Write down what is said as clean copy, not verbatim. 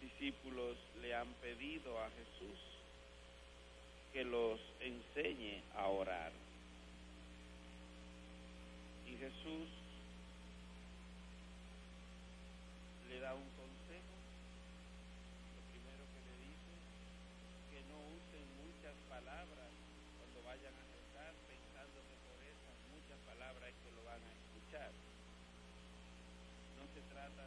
discípulos le han pedido a Jesús que los enseñe a orar. Y Jesús le da un consejo. Lo primero que le dice, que no usen muchas palabras cuando vayan a rezar, pensando que por esas muchas palabras es que lo van a escuchar. No se trata